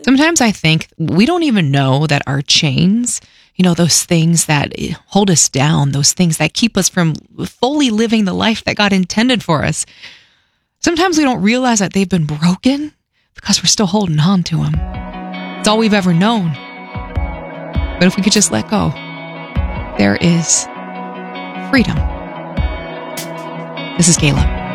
Sometimes I think we don't even know that our chains, those things that hold us down, those things that keep us from fully living the life that God intended for us. Sometimes we don't realize that they've been broken because we're still holding on to them. It's all we've ever known. But if we could just let go, there is freedom. This is Kayla.